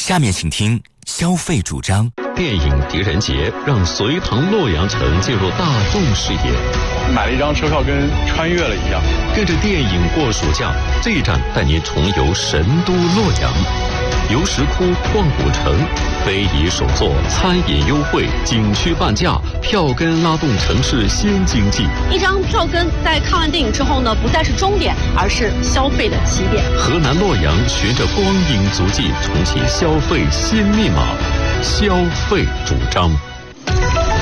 下面请听消费主张。 电影《狄仁杰》让隋唐洛阳城进入大众视野。 买了一张车票，跟穿越了一样。 跟着电影过暑假，这一站带您重游神都洛阳，游石窟、逛古城，非遗手作，餐饮优惠，景区半价，票根拉动城市新经济。 一张票根在看完电影之后呢，不再是终点，而是消费的起点。 河南洛阳循着光影足迹，重启消费新密码，消费主张。